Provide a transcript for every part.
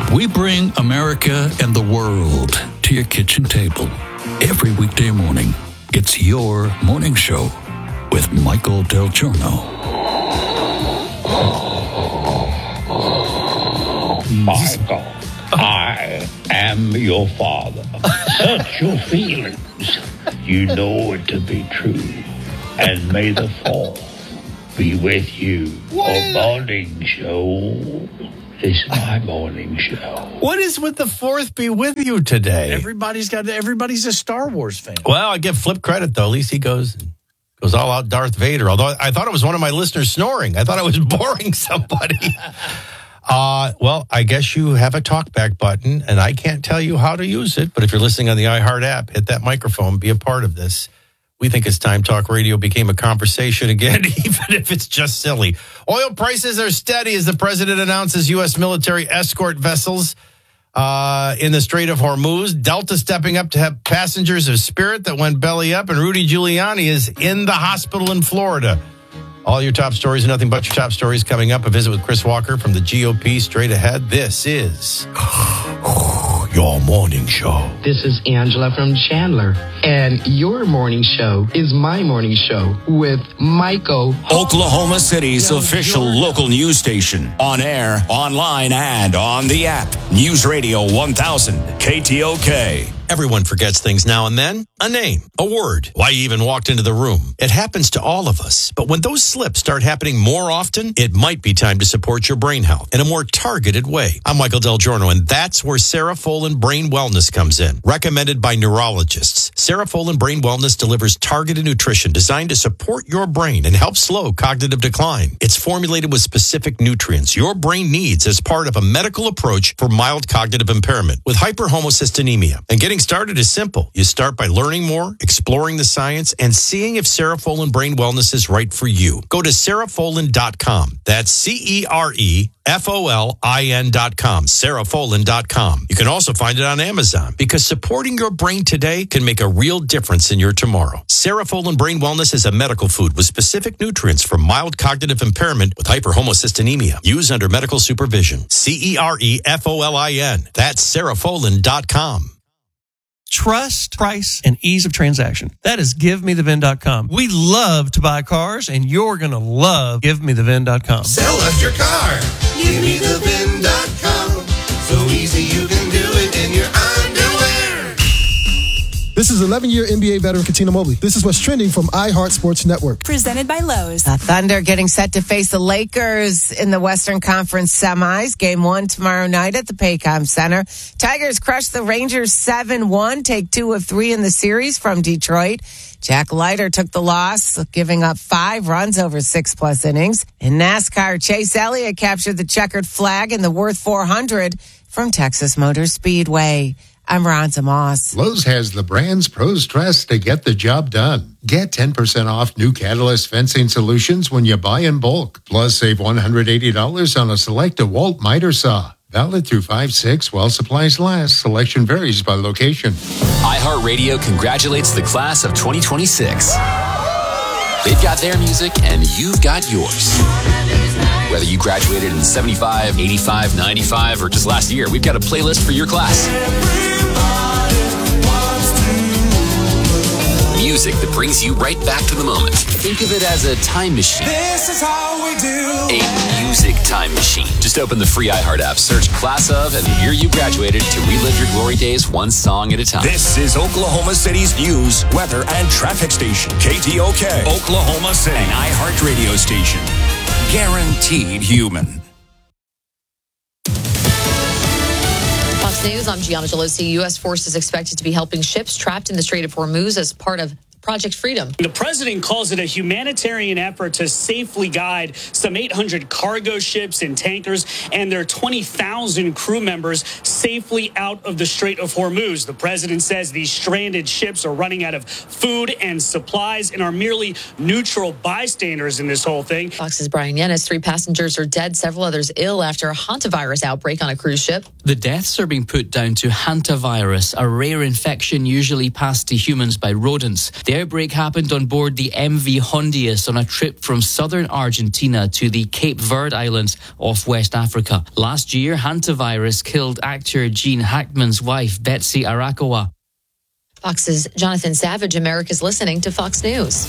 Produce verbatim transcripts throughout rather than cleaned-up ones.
We bring America and the world to your kitchen table. Every weekday morning, it's your morning show with Michael Del Giorno. Michael, I am your father. Search your feelings. You know it to be true. And may the fourth be with you. What A is- morning show. It's my morning show. What is with the fourth be with you today? Everybody's got. Everybody's a Star Wars fan. Well, I give Flip credit, though. At least he goes goes all out Darth Vader. Although I thought it was one of my listeners snoring. I thought I was boring somebody. uh, well, I guess you have a talkback button, and I can't tell you how to use it. But if you're listening on the iHeart app, hit that microphone, be a part of this. We think it's time talk radio became a conversation again, even if it's just silly. Oil prices are steady as the president announces U S military escort vessels uh, in the Strait of Hormuz. Delta stepping up to have passengers of Spirit that went belly up, and Rudy Giuliani is in the hospital in Florida. All your top stories and nothing but your top stories coming up. A visit with Chris Walker from the G O P straight ahead. This is your morning show. This is Angela from Chandler, and your morning show is my morning show with Michael. Oklahoma City's official local news station. On air, online, and on the app. News Radio one thousand, K T O K. Everyone forgets things now and then. A name, a word, why you even walked into the room. It happens to all of us. But when those slips start happening more often, it might be time to support your brain health in a more targeted way. I'm Michael Del Giorno, and that's where Serafolin Brain Wellness comes in. Recommended by neurologists, Serafolin Brain Wellness delivers targeted nutrition designed to support your brain and help slow cognitive decline. It's formulated with specific nutrients your brain needs as part of a medical approach for mild cognitive impairment with hyperhomocystinemia. And getting started is simple. You start by learning more, exploring the science, and seeing if Serafolin Brain Wellness is right for you. Go to Serafolin dot com. That's C E R E F O L I N dot com. Serafolin dot com. You can also find it on Amazon because supporting your brain today can make a real difference in your tomorrow. Serafolin Brain Wellness is a medical food with specific nutrients for mild cognitive impairment with hyperhomocystinemia. Use under medical supervision. C E R E F O L I N. That's Serafolin dot com. Trust, price, and ease of transaction. That is give me the V I N dot com. We love to buy cars, and you're going to love give me the V I N dot com. Sell us your car. give me the V I N dot com. So easy you can do it in your underwear. This is eleven-year N B A veteran Katina Mobley. This is what's trending from iHeart Sports Network. Presented by Lowe's. The Thunder getting set to face the Lakers in the Western Conference semis. Game one tomorrow night at the Paycom Center. Tigers crushed the Rangers seven one, take two of three in the series from Detroit. Jack Leiter took the loss, giving up five runs over six-plus innings. In NASCAR, Chase Elliott captured the checkered flag in the Worth four hundred from Texas Motor Speedway. I'm Ronza Moss. Lowe's has the brands pros trust to get the job done. Get ten percent off new Catalyst fencing solutions when you buy in bulk. Plus, save one hundred eighty dollars on a select DeWalt miter saw. Valid through five six while supplies last. Selection varies by location. iHeartRadio congratulates the class of twenty twenty-six. They've got their music, and you've got yours. Whether you graduated in seventy-five, eighty-five, ninety-five, or just last year, we've got a playlist for your class. Music that brings you right back to the moment. Think of it as a time machine. This is how we do. A music time machine. Just open the free iHeart app, search Class of, and the year you graduated to relive your glory days one song at a time. This is Oklahoma City's news, weather, and traffic station. K T O K, Oklahoma City, an iHeart radio station. Guaranteed human. Fox News, I'm Gianna Gelosi. U S forces expected to be helping ships trapped in the Strait of Hormuz as part of Project Freedom. The president calls it a humanitarian effort to safely guide some eight hundred cargo ships and tankers and their twenty thousand crew members safely out of the Strait of Hormuz. The president says these stranded ships are running out of food and supplies and are merely neutral bystanders in this whole thing. Fox's Brian Yennis, three passengers are dead, several others ill after a hantavirus outbreak on a cruise ship. The deaths are being put down to hantavirus, a rare infection usually passed to humans by rodents. The outbreak happened on board the M V Hondius on a trip from southern Argentina to the Cape Verde Islands off West Africa. Last year, hantavirus killed actor Gene Hackman's wife, Betsy Arakawa. Fox's Jonathan Savage, America's listening to Fox News.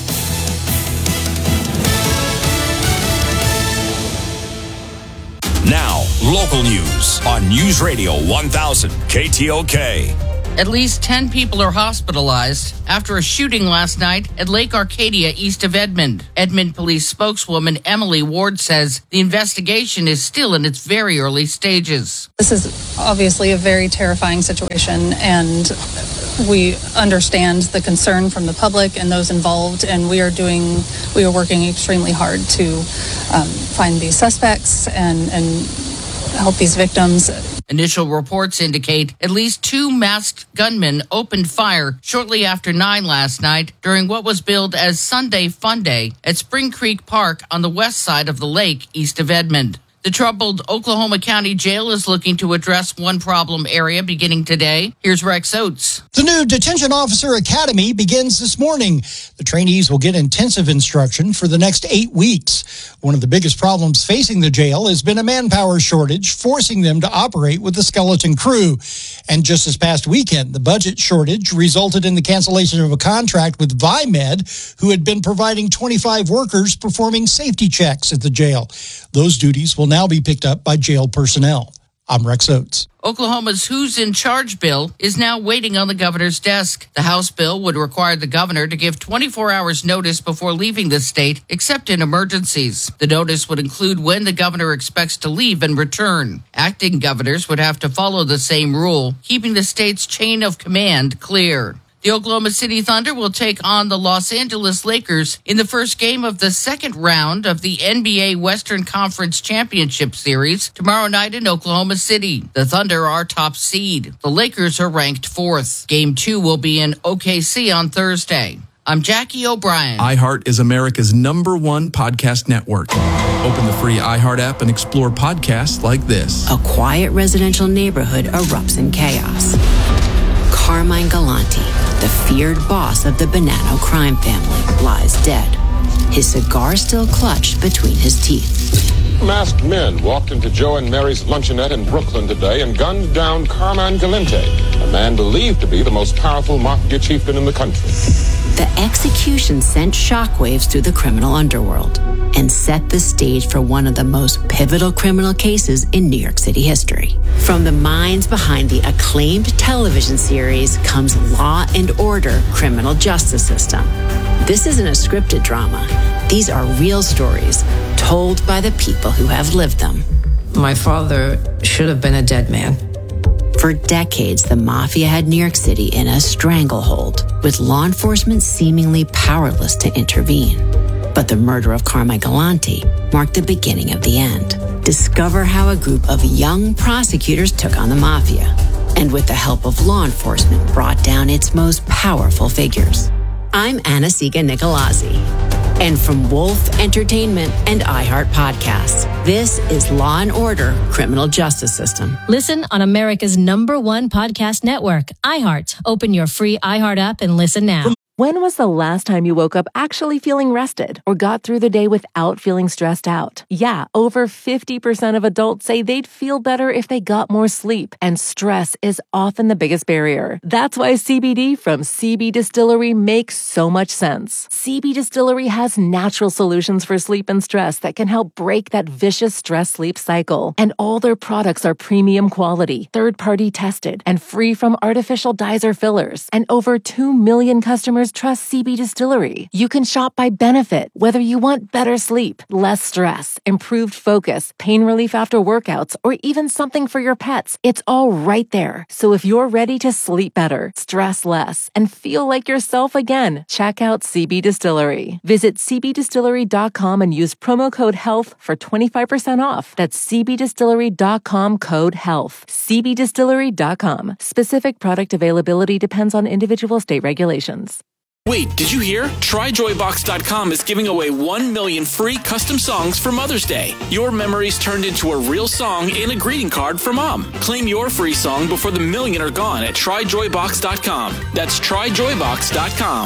Now, local news on News Radio one thousand K T O K. At least ten people are hospitalized after a shooting last night at Lake Arcadia east of Edmond. Edmond police spokeswoman Emily Ward says the investigation is still in its very early stages. This is obviously a very terrifying situation, and we understand the concern from the public and those involved, and we are doing, we are working extremely hard to um, find these suspects and, and help these victims. Initial reports indicate at least two masked gunmen opened fire shortly after nine last night during what was billed as Sunday Fun Day at Spring Creek Park on the west side of the lake east of Edmond. The troubled Oklahoma County Jail is looking to address one problem area beginning today. Here's Rex Oates. The new Detention Officer Academy begins this morning. The trainees will get intensive instruction for the next eight weeks. One of the biggest problems facing the jail has been a manpower shortage, forcing them to operate with a skeleton crew. And just this past weekend, the budget shortage resulted in the cancellation of a contract with Viemed, who had been providing twenty-five workers performing safety checks at the jail. Those duties will now be picked up by jail personnel. I'm Rex Oates. Oklahoma's Who's in Charge bill is now waiting on the governor's desk. The House bill would require the governor to give twenty-four hours notice before leaving the state, except in emergencies. The notice would include when the governor expects to leave and return. Acting governors would have to follow the same rule, keeping the state's chain of command clear. The Oklahoma City Thunder will take on the Los Angeles Lakers in the first game of the second round of the N B A Western Conference Championship Series tomorrow night in Oklahoma City. The Thunder are top seed. The Lakers are ranked fourth. Game two will be in O K C on Thursday. I'm Jackie O'Brien. iHeart is America's number one podcast network. Open the free iHeart app and explore podcasts like this. A quiet residential neighborhood erupts in chaos. Carmine Galante, the feared boss of the Bonanno crime family, lies dead, his cigar still clutched between his teeth. Masked men walked into Joe and Mary's luncheonette in Brooklyn today and gunned down Carmine Galante, a man believed to be the most powerful mafia chieftain in the country. The execution sent shockwaves through the criminal underworld and set the stage for one of the most pivotal criminal cases in New York City history. From the minds behind the acclaimed television series comes Law and Order: Criminal Justice System. This isn't a scripted drama. These are real stories told by the people who have lived them. My father should have been a dead man. For decades, the mafia had New York City in a stranglehold, with law enforcement seemingly powerless to intervene. But the murder of Carmine Galante marked the beginning of the end. Discover how a group of young prosecutors took on the mafia, and with the help of law enforcement, brought down its most powerful figures. I'm Anna-Siga Nicolazzi. And from Wolf Entertainment and iHeart Podcasts, this is Law and Order: Criminal Justice System. Listen on America's number one podcast network, iHeart. Open your free iHeart app and listen now. When was the last time you woke up actually feeling rested or got through the day without feeling stressed out? Yeah, over fifty percent of adults say they'd feel better if they got more sleep, and stress is often the biggest barrier. That's why C B D from C B Distillery makes so much sense. C B Distillery has natural solutions for sleep and stress that can help break that vicious stress-sleep cycle. And all their products are premium quality, third-party tested, and free from artificial dyes or fillers. And over two million customers trust C B Distillery. You can shop by benefit, whether you want better sleep, less stress, improved focus, pain relief after workouts, or even something for your pets. It's all right there. So if you're ready to sleep better, stress less, and feel like yourself again, check out C B Distillery. Visit c b distillery dot com and use promo code HEALTH for twenty-five percent off. That's c b distillery dot com, code HEALTH. c b distillery dot com. Specific product availability depends on individual state regulations. Wait, did you hear? Try joy box dot com is giving away one million free custom songs for Mother's Day. Your memories turned into a real song and a greeting card for Mom. Claim your free song before the million are gone at try joy box dot com. That's try joy box dot com.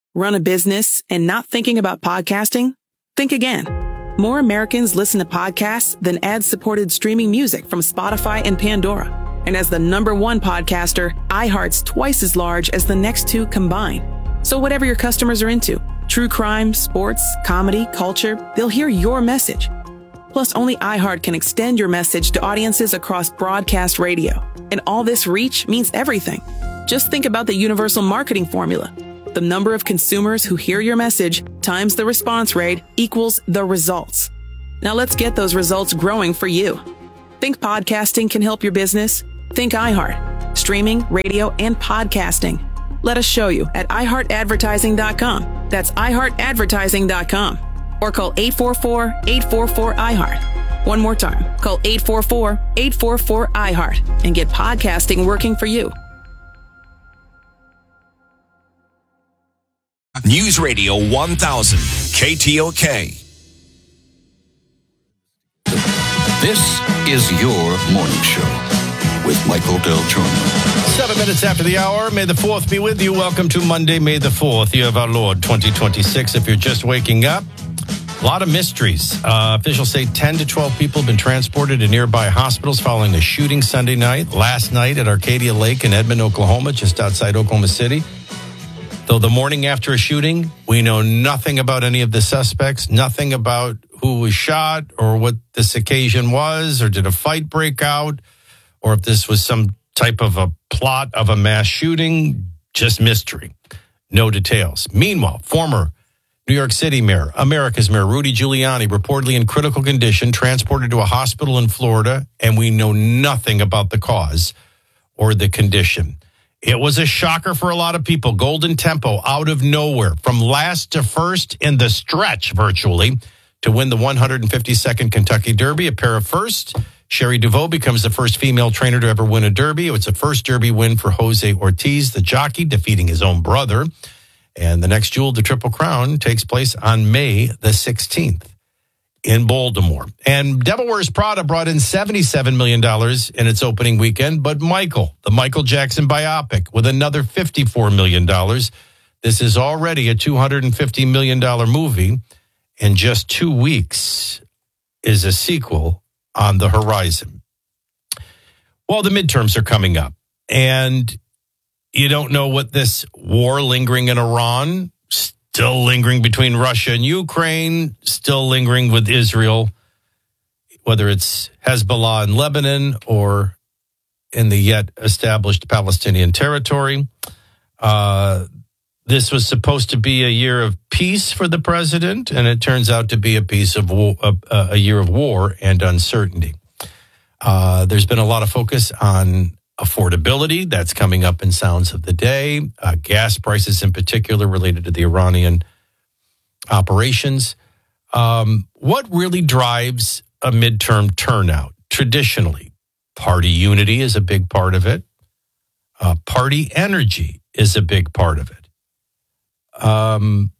run a business, and not thinking about podcasting? Think again. More Americans listen to podcasts than ad-supported streaming music from Spotify and Pandora. And as the number one podcaster, iHeart's twice as large as the next two combined. So whatever your customers are into, true crime, sports, comedy, culture, they'll hear your message. Plus, only iHeart can extend your message to audiences across broadcast radio. And all this reach means everything. Just think about the universal marketing formula. The number of consumers who hear your message times the response rate equals the results. Now let's get those results growing for you. Think podcasting can help your business? Think iHeart. Streaming, radio, and podcasting. Let us show you at i heart advertising dot com. That's i heart advertising dot com. Or call eight four four, eight four four, I heart. One more time. Call eight four four, eight four four, I heart and get podcasting working for you. News Radio one thousand, K T O K. This is your morning show with Michael Del Giorno. Seven minutes after the hour. May the fourth be with you. Welcome to Monday, May the fourth, year of our Lord, twenty twenty-six. If you're just waking up, a lot of mysteries. Uh, officials say ten to twelve people have been transported to nearby hospitals following a shooting Sunday night, last night at Arcadia Lake in Edmond, Oklahoma, just outside Oklahoma City. Though the morning after a shooting, we know nothing about any of the suspects, nothing about who was shot or what this occasion was, or did a fight break out, or if this was some type of a plot of a mass shooting. Just mystery. No details. Meanwhile, former New York City Mayor, America's Mayor, Rudy Giuliani, reportedly in critical condition, transported to a hospital in Florida, and we know nothing about the cause or the condition. It was a shocker for a lot of people. Golden Tempo, out of nowhere, from last to first in the stretch, virtually, to win the one hundred fifty-second Kentucky Derby, a pair of firsts. Sherry DeVoe becomes the first female trainer to ever win a Derby. It's a first Derby win for Jose Ortiz, the jockey, defeating his own brother. And the next Jewel, the Triple Crown, takes place on May the sixteenth in Baltimore. And Devil Wears Prada brought in seventy-seven million dollars in its opening weekend. But Michael, the Michael Jackson biopic, with another fifty-four million dollars. This is already a two hundred fifty million dollars movie. In just two weeks is a sequel on the horizon. Well, the midterms are coming up. And you don't know what this war lingering in Iran, still lingering between Russia and Ukraine, still lingering with Israel, whether it's Hezbollah in Lebanon or in the yet established Palestinian territory. Uh, this was supposed to be a year of peace for the president, and it turns out to be a piece of war, a, a year of war and uncertainty. Uh, there's been a lot of focus on affordability. That's coming up in Sounds of the Day. Uh, gas prices in particular related to the Iranian operations. Um, what really drives a midterm turnout? Traditionally, party unity is a big part of it. Uh, party energy is a big part of it. Um,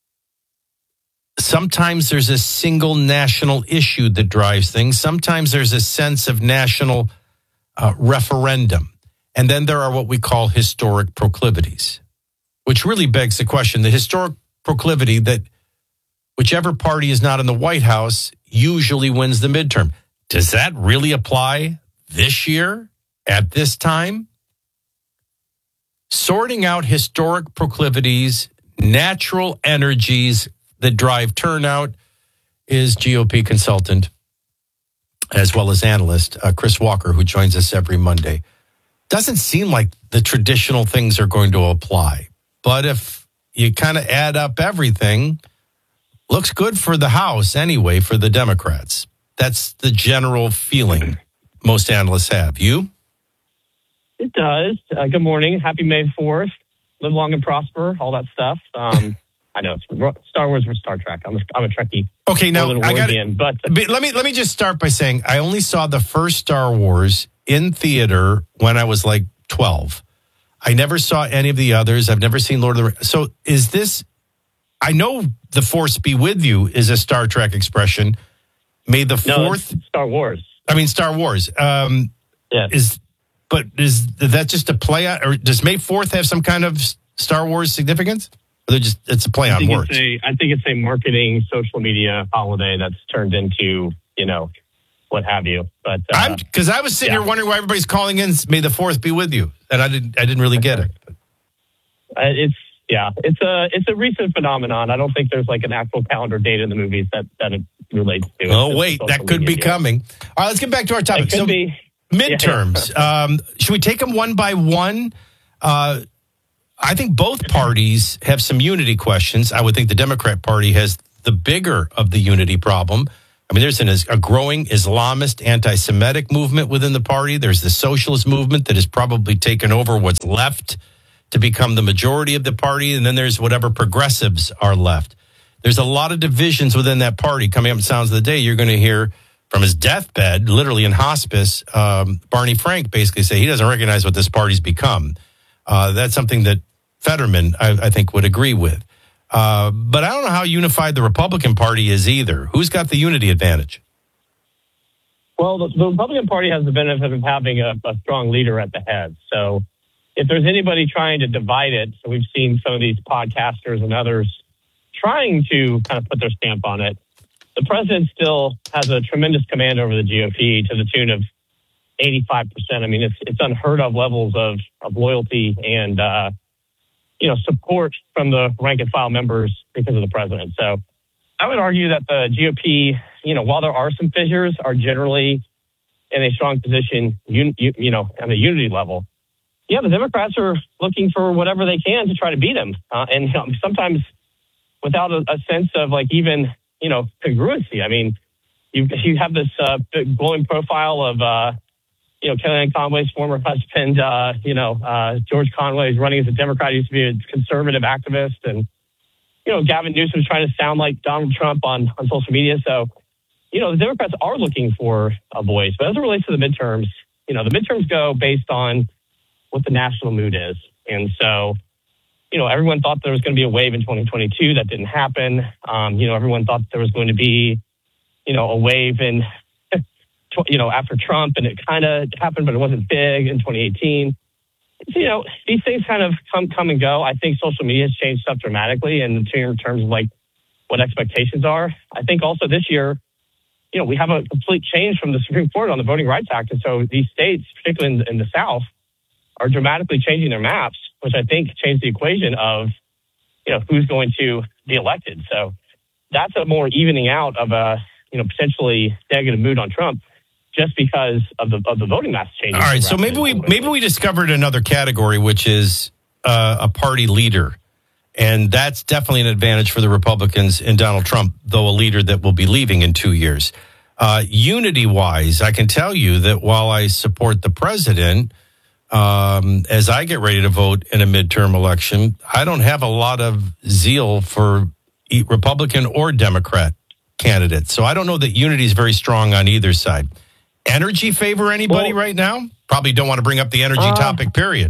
sometimes there's a single national issue that drives things. Sometimes there's a sense of national Uh, referendum. And then there are what we call historic proclivities, which really begs the question, the historic proclivity that whichever party is not in the White House usually wins the midterm. Does that really apply this year at this time? Sorting out historic proclivities, natural energies that drive turnout is G O P consultant as well as analyst, uh, Chris Walker, who joins us every Monday. Doesn't seem like the traditional things are going to apply. But if you kind of add up everything, looks good for the House anyway, for the Democrats. That's the general feeling most analysts have. You? It does. Uh, good morning. Happy May fourth. Live long and prosper, all that stuff. Um, I know it's Star Wars versus Star Trek. I'm a, I'm a Trekkie. Okay, now I got but let me let me just start by saying I only saw the first Star Wars in theater when I was like twelve. I never saw any of the others. I've never seen Lord of the Rings. So is this? I know the Force be with you is a Star Trek expression. May the fourth no, Star Wars. I mean Star Wars. Um, yeah. Is but is that just a play out, or does May fourth have some kind of Star Wars significance? They're just it's a play I on think words. It's a, I think it's a marketing social media holiday that's turned into, you know, what have you. But uh, because I was sitting yeah. here wondering why everybody's calling in. May the fourth be with you, and I didn't. I didn't really get it. Uh, it's yeah, it's a it's a recent phenomenon. I don't think there's like an actual calendar date in the movies that that it relates to. Oh It's wait, just that could be media. coming. All right, let's get back to our topic. It could So, be. midterms. Um, should we take them one by one? Uh, I think both parties have some unity questions. I would think the Democrat Party has the bigger of the unity problem. I mean, there's an, a growing Islamist, anti-Semitic movement within the party. There's the socialist movement that has probably taken over what's left to become the majority of the party. And then there's whatever progressives are left. There's a lot of divisions within that party. Coming up in Sounds of the Day, you're going to hear from his deathbed, literally in hospice, um, Barney Frank basically say he doesn't recognize what this party's become. Uh, that's something that Fetterman, I, I think, would agree with. Uh, but I don't know how unified the Republican Party is either. Who's got the unity advantage? Well, the, the Republican Party has the benefit of having a, a strong leader at the head. So if there's anybody trying to divide it, so we've seen some of these podcasters and others trying to kind of put their stamp on it, the president still has a tremendous command over the G O P to the tune of eighty-five percent. I mean, it's it's unheard of levels of, of loyalty and, uh, you know, support from the rank and file members because of the president. So I would argue that the G O P, you know, while there are some fissures, are generally in a strong position, you, you, you know, on the unity level. Yeah, the Democrats are looking for whatever they can to try to beat them. Uh, and you know, sometimes without a, a sense of like even, you know, congruency. I mean, you you have this uh, glowing profile of, uh, you know, Kellyanne Conway's former husband, uh, you know, uh, George Conway is running as a Democrat. He used to be a conservative activist. And, you know, Gavin Newsom is trying to sound like Donald Trump on, on social media. So, you know, the Democrats are looking for a voice. But as it relates to the midterms, you know, the midterms go based on what the national mood is. And so, you know, everyone thought there was going to be a wave in twenty twenty-two. That didn't happen. Um, you know, everyone thought there was going to be, you know, a wave in, you know, after Trump, and it kind of happened, but it wasn't big in twenty eighteen. So, you know, these things kind of come, come and go. I think social media has changed stuff dramatically in terms of like what expectations are. I think also this year, you know, we have a complete change from the Supreme Court on the Voting Rights Act. And so these states, particularly in, in the South, are dramatically changing their maps, which I think changed the equation of, you know, who's going to be elected. So that's a more evening out of a, you know, potentially negative mood on Trump just because of the of the voting mass changes. All right, so maybe we maybe we discovered another category, which is uh, a party leader. And that's definitely an advantage for the Republicans in Donald Trump, though a leader that will be leaving in two years. Uh, unity-wise, I can tell you that while I support the president, um, as I get ready to vote in a midterm election, I don't have a lot of zeal for Republican or Democrat candidates. So I don't know that unity is very strong on either side. Energy favor anybody well, right now? Probably don't want to bring up the energy uh, topic, period.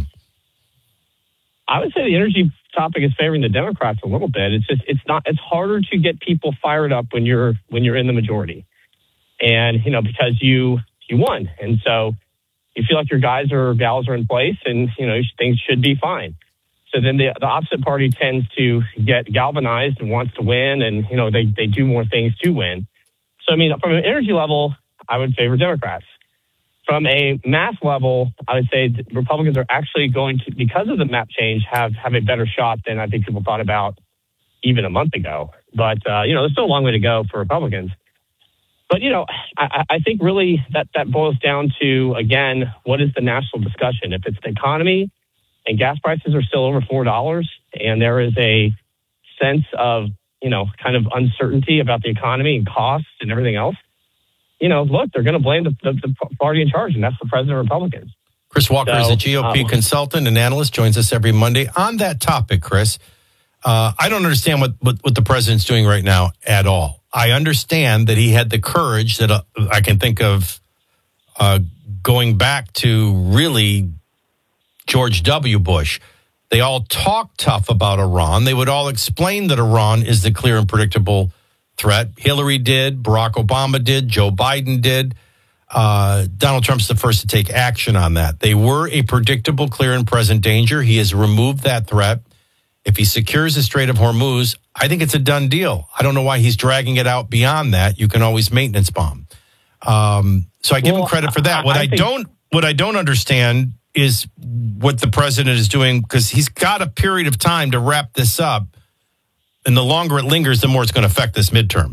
I would say the energy topic is favoring the Democrats a little bit. It's just it's not it's harder to get people fired up when you're when you're in the majority. And, you know, because you you won. And so you feel like your guys or gals are in place and, you know, things should be fine. So then the, the opposite party tends to get galvanized and wants to win. And, you know, they, they do more things to win. So, I mean, from an energy level, I would favor Democrats. From a mass level, I would say Republicans are actually going to, because of the map change, have, have a better shot than I think people thought about even a month ago. But, uh, you know, there's still a long way to go for Republicans. But, you know, I, I think really that, that boils down to, again, what is the national discussion? If it's the economy and gas prices are still over four dollars and there is a sense of, you know, kind of uncertainty about the economy and costs and everything else, you know, look, they're going to blame the, the, the party in charge, and that's the president of Republicans. Chris Walker so, is a G O P um, consultant and analyst, joins us every Monday. On that topic, Chris, uh, I don't understand what, what, what the president's doing right now at all. I understand that he had the courage that uh, I can think of uh, going back to really George W. Bush. They all talk tough about Iran. They would all explain that Iran is the clear and predictable threat. Hillary did, Barack Obama did, Joe Biden did. Uh, Donald Trump's the first to take action on that. They were a predictable, clear and present danger. He has removed that threat. If he secures the Strait of Hormuz, I think it's a done deal. I don't know why he's dragging it out beyond that. You can always maintenance bomb. Um, so I give Well, him credit for that. I- What I I, think- don't, what I don't understand is what the president is doing, because he's got a period of time to wrap this up. And the longer it lingers, the more it's going to affect this midterm.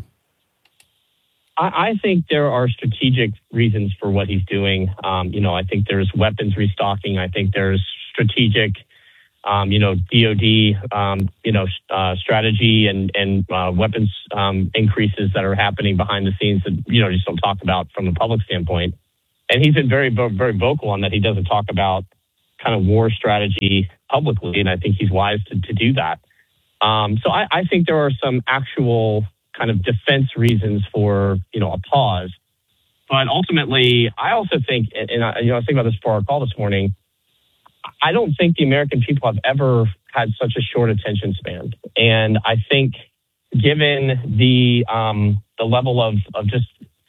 I, I think there are strategic reasons for what he's doing. Um, you know, I think there's weapons restocking. I think there's strategic, um, you know, D O D, um, you know, uh, strategy and and uh, weapons um, increases that are happening behind the scenes that you know just don't talk about from a public standpoint. And he's been very, very vocal on that. He doesn't talk about kind of war strategy publicly, and I think he's wise to, to do that. Um, so I, I think there are some actual kind of defense reasons for, you know, a pause. But ultimately, I also think, and I, you know, I was thinking about this before our call this morning, I don't think the American people have ever had such a short attention span. And I think given the um, the level of, of just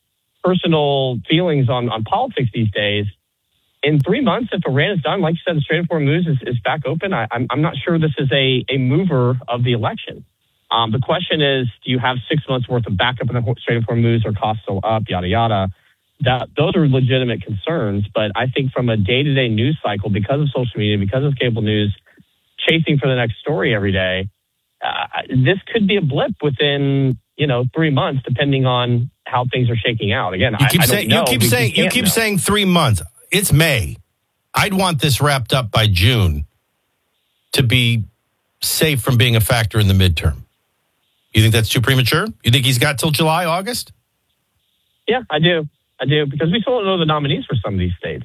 personal feelings on, on politics these days, in three months, if Iran is done, like you said, the Strait of Hormuz is, is back open, I, I'm, I'm not sure this is a, a mover of the election. Um, the question is, do you have six months worth of backup in the Strait of Hormuz or costs still up, yada, yada? That, those are legitimate concerns. But I think from a day-to-day news cycle, because of social media, because of cable news, chasing for the next story every day, uh, this could be a blip within, you know, three months, depending on how things are shaking out. Again, You keep I, I saying don't know. you keep We- we saying you can't keep know. saying three months. It's May. I'd want this wrapped up by June to be safe from being a factor in the midterm. You think that's too premature? You think he's got till July, August? Yeah, I do. I do, because we still don't know the nominees for some of these states.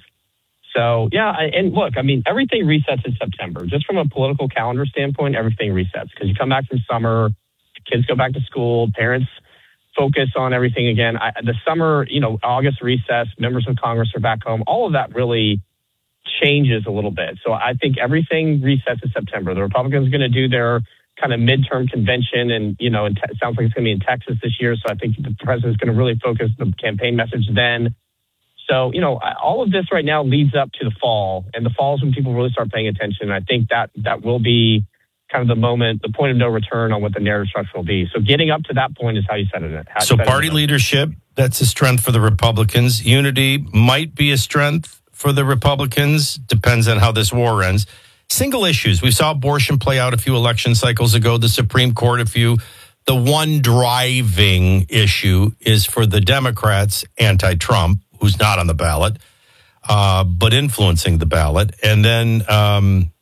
So, yeah, I, and look, I mean, everything resets in September. Just from a political calendar standpoint, everything resets because you come back from summer, kids go back to school, parents focus on everything again. I, the summer, you know, August recess, members of Congress are back home. All of that really changes a little bit. So I think everything resets in September. The Republicans are going to do their kind of midterm convention, and, you know, it te- sounds like it's going to be in Texas this year. So I think the president's going to really focus the campaign message then. So, you know, all of this right now leads up to the fall, and the fall is when people really start paying attention. And I think that that will be kind of the moment, the point of no return on what the narrative structure will be. So getting up to that point is how you set it. How So set party it leadership, that's a strength for the Republicans. Unity might be a strength for the Republicans. Depends on how this war ends. Single issues. We saw abortion play out a few election cycles ago. The Supreme Court, a few. The one driving issue is for the Democrats, anti-Trump, who's not on the ballot, uh, but influencing the ballot. And then um,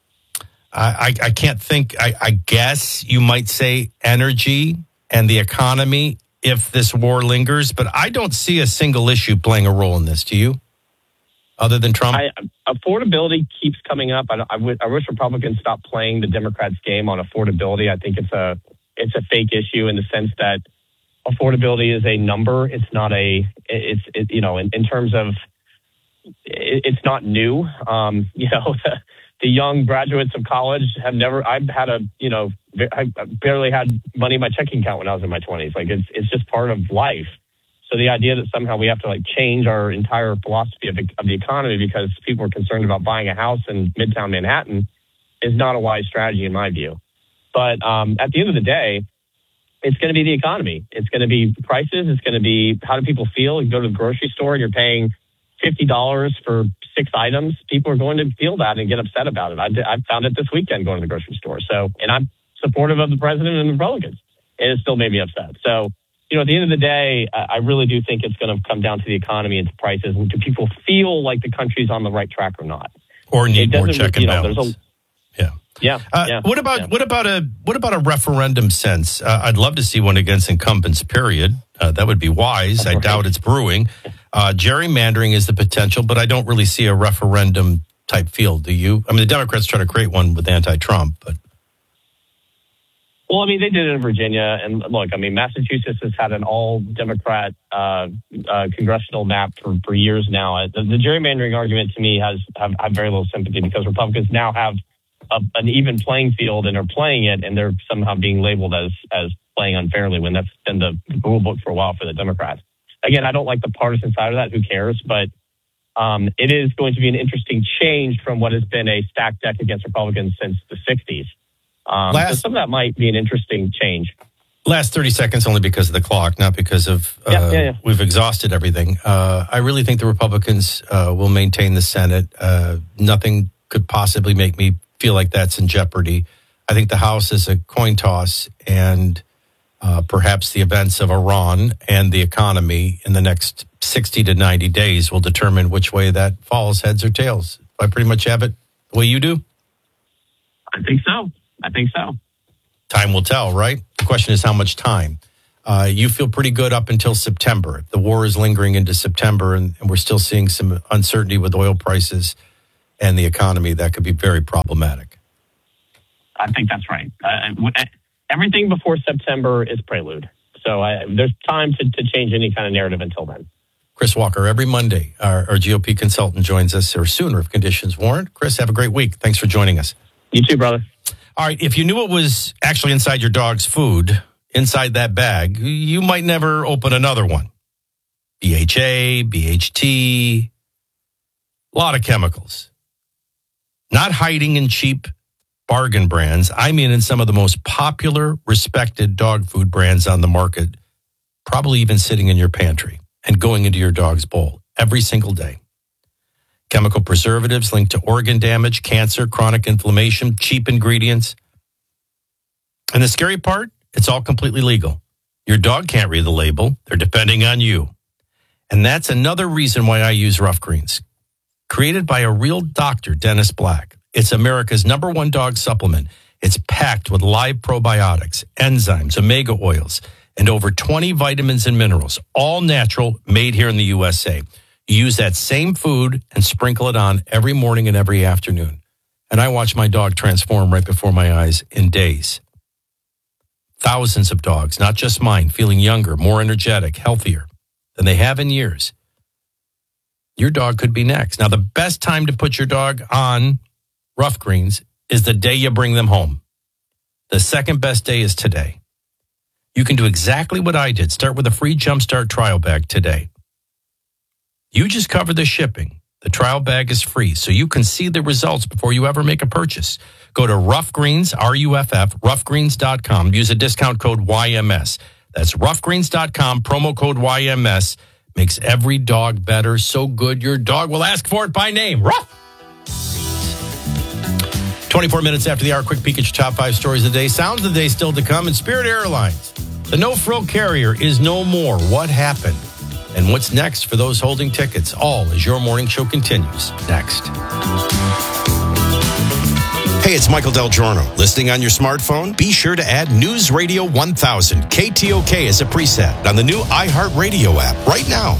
I, I, I can't think, I, I guess you might say energy and the economy if this war lingers, but I don't see a single issue playing a role in this. Do you? Other than Trump? I, affordability keeps coming up. I, I, w- I wish Republicans stopped playing the Democrats' game on affordability. I think it's a it's a fake issue in the sense that affordability is a number. It's not a it's it, you know in, in terms of it, it's not new. Um, you know, the, the young graduates of college have never. I've had a you know I barely had money in my checking account when I was in my twenties. Like it's it's just part of life. So the idea that somehow we have to like change our entire philosophy of the, of the economy because people are concerned about buying a house in Midtown Manhattan is not a wise strategy in my view. But um, at the end of the day, it's going to be the economy. It's going to be prices. It's going to be how do people feel? You go to the grocery store and you're paying fifty dollars for six items. People are going to feel that and get upset about it. I, I found it this weekend going to the grocery store. So, and I'm supportive of the president and the Republicans, and it still made me upset. So, you know, at the end of the day, I really do think it's going to come down to the economy and to prices. And do people feel like the country's on the right track or not? Or need more check and you know, balance. there's a, yeah. Yeah, uh, yeah. What about yeah. what about a what about a referendum sense? Uh, I'd love to see one against incumbents. Period. Uh, that would be wise. I doubt it's brewing. Uh, gerrymandering is the potential, but I don't really see a referendum type feel. Do you? I mean, the Democrats try to create one with anti-Trump, but. Well, I mean, they did it in Virginia. And look, I mean, Massachusetts has had an all-Democrat uh, uh, congressional map for, for years now. The, the gerrymandering argument to me has have, have very little sympathy because Republicans now have a, an even playing field and are playing it, and they're somehow being labeled as as playing unfairly when that's been the rule book for a while for the Democrats. Again, I don't like the partisan side of that. Who cares? But um, it is going to be an interesting change from what has been a stacked deck against Republicans since the sixties. Um, Last- so some of that might be an interesting change. Last thirty seconds, only because of the clock, not because of uh, Yeah, yeah, yeah. we've exhausted everything. Uh, I really think the Republicans uh, will maintain the Senate. Uh, nothing could possibly make me feel like that's in jeopardy. I think the House is a coin toss, and uh, perhaps the events of Iran and the economy in the next sixty to ninety days will determine which way that falls, heads or tails. I pretty much have it the way you do. I think so. I think so. Time will tell, right? The question is how much time. Uh, you feel pretty good up until September. If the war is lingering into September and, and we're still seeing some uncertainty with oil prices and the economy, that could be very problematic. I think that's right. Uh, w- everything before September is prelude. So I, there's time to, to change any kind of narrative until then. Chris Walker, every Monday, our, our G O P consultant joins us, or sooner if conditions warrant. Chris, have a great week. Thanks for joining us. You too, brother. All right, if you knew it was actually inside your dog's food, inside that bag, you might never open another one. B H A, B H T, a lot of chemicals. Not hiding in cheap bargain brands. I mean in some of the most popular, respected dog food brands on the market, probably even sitting in your pantry and going into your dog's bowl every single day. Chemical preservatives linked to organ damage, cancer, chronic inflammation, cheap ingredients. And the scary part, it's all completely legal. Your dog can't read the label. They're depending on you. And that's another reason why I use Rough Greens. Created by a real doctor, Dennis Black. It's America's number one dog supplement. It's packed with live probiotics, enzymes, omega oils, and over twenty vitamins and minerals, all natural, made here in the U S A. You use that same food and sprinkle it on every morning and every afternoon. And I watch my dog transform right before my eyes in days. Thousands of dogs, not just mine, feeling younger, more energetic, healthier than they have in years. Your dog could be next. Now, the best time to put your dog on Rough Greens is the day you bring them home. The second best day is today. You can do exactly what I did. Start with a free Jumpstart trial bag today. You just cover the shipping. The trial bag is free, so you can see the results before you ever make a purchase. Go to Rough Greens, R U F F, rough greens dot com. Use a discount code Y M S. That's rough greens dot com, promo code Y M S. Makes every dog better, so good your dog will ask for it by name. Rough! twenty-four minutes after the hour, quick peek at your top five stories of the day. Sounds of the day still to come. And Spirit Airlines, the no-frill carrier, is no more. What happened? And what's next for those holding tickets? All as your morning show continues. Next. Hey, it's Michael Del Giorno. Listening on your smartphone? Be sure to add News Radio one thousand K T O K as a preset on the new iHeartRadio app right now.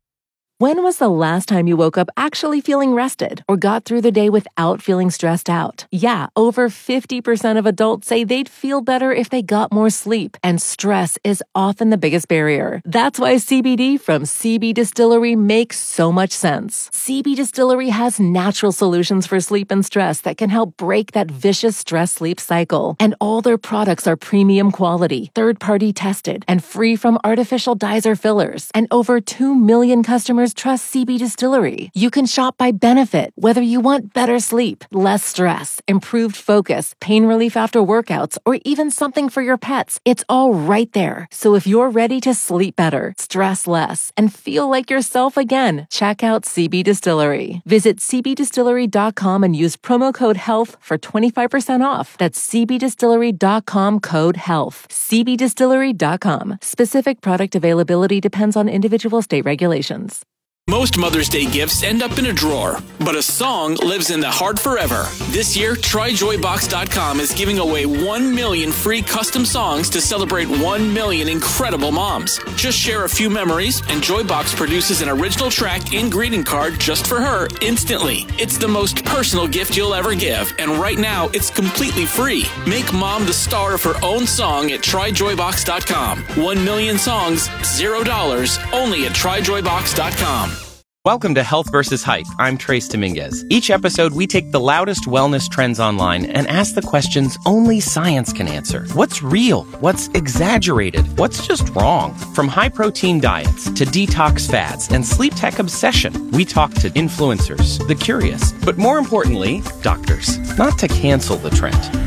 When was the last time you woke up actually feeling rested or got through the day without feeling stressed out? Yeah, over fifty percent of adults say they'd feel better if they got more sleep, and stress is often the biggest barrier. That's why C B D from C B Distillery makes so much sense. C B Distillery has natural solutions for sleep and stress that can help break that vicious stress-sleep cycle. And all their products are premium quality, third-party tested, and free from artificial dyes or fillers. And over two million customers trust C B Distillery. You can shop by benefit, whether you want better sleep, less stress, improved focus, pain relief after workouts, or even something for your pets. It's all right there. So if you're ready to sleep better, stress less, and feel like yourself again, check out C B Distillery. Visit c b distillery dot com and use promo code HEALTH for twenty-five percent off. That's c b distillery dot com code HEALTH. c b distillery dot com. Specific product availability depends on individual state regulations. Most Mother's Day gifts end up in a drawer, but a song lives in the heart forever. This year, try joy box dot com is giving away one million free custom songs to celebrate one million incredible moms. Just share a few memories, and Joybox produces an original track and greeting card just for her instantly. It's the most personal gift you'll ever give, and right now, it's completely free. Make mom the star of her own song at try joy box dot com. One million songs, zero dollars, only at try joy box dot com. Welcome to Health versus Hype. I'm Trace Dominguez. Each episode, we take the loudest wellness trends online and ask the questions only science can answer. What's real? What's exaggerated? What's just wrong? From high-protein diets to detox fads and sleep tech obsession, we talk to influencers, the curious, but more importantly, doctors. Not to cancel the trend,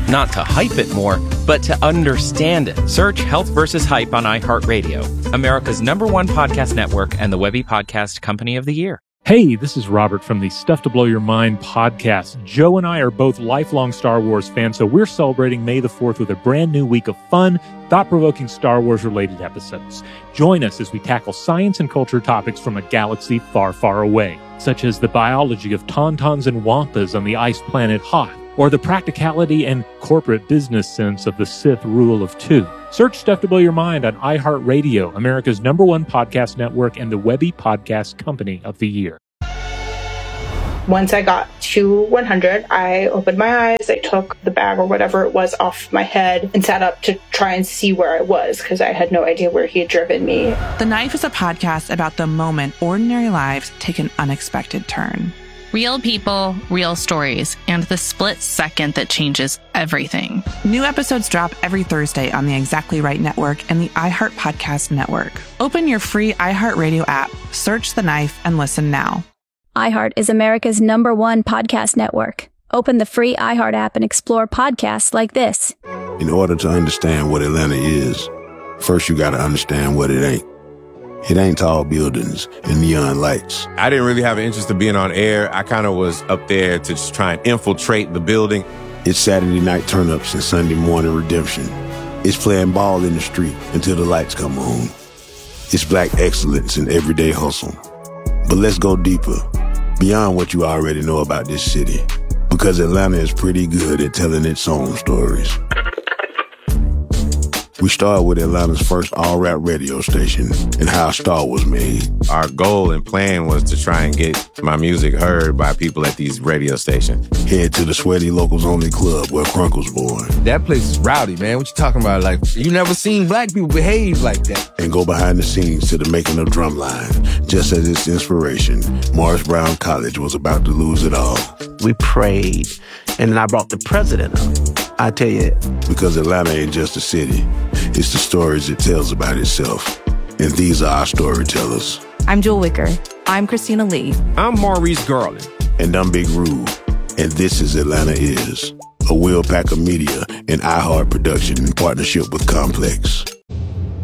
Not to hype it more, but to understand it. Search Health versus Hype on iHeartRadio, America's number one podcast network and the Webby Podcast Company of the Year. Hey, this is Robert from the Stuff to Blow Your Mind podcast. Joe and I are both lifelong Star Wars fans, so we're celebrating May the fourth with a brand new week of fun, thought-provoking Star Wars-related episodes. Join us as we tackle science and culture topics from a galaxy far, far away, such as the biology of tauntauns and wampas on the ice planet Hoth, or the practicality and corporate business sense of the Sith rule of two. Search Stuff to Blow Your Mind on iHeartRadio, America's number one podcast network and the Webby Podcast Company of the Year. Once I got to one hundred, I opened my eyes, I took the bag or whatever it was off my head and sat up to try and see where I was because I had no idea where he had driven me. The Knife is a podcast about the moment ordinary lives take an unexpected turn. Real people, real stories, and the split second that changes everything. New episodes drop every Thursday on the Exactly Right Network and the iHeart Podcast Network. Open your free iHeartRadio app, search The Knife, and listen now. iHeart is America's number one podcast network. Open the free iHeart app and explore podcasts like this. In order to understand what Atlanta is, first you got to understand what it ain't. It ain't tall buildings and neon lights. I didn't really have an interest in being on air. I kind of was up there to just try and infiltrate the building. It's Saturday night turn-ups and Sunday morning redemption. It's playing ball in the street until the lights come on. It's black excellence in everyday hustle. But let's go deeper, beyond what you already know about this city, because Atlanta is pretty good at telling its own stories. We started with Atlanta's first all-rap radio station and how a star was made. Our goal and plan was to try and get my music heard by people at these radio stations. Head to the Sweaty Locals Only Club where Crunk was born. That place is rowdy, man. What you talking about? Like, you never seen black people behave like that. And go behind the scenes to the making of Drumline. Just as its inspiration, Morris Brown College was about to lose it all. We prayed, and I brought the president up. I tell you. Because Atlanta ain't just a city. It's the stories it tells about itself. And these are our storytellers. I'm Jewel Wicker. I'm Christina Lee. I'm Maurice Garland. And I'm Big Rube. And this is Atlanta Is, a Will Packer Media and iHeart production in partnership with Complex.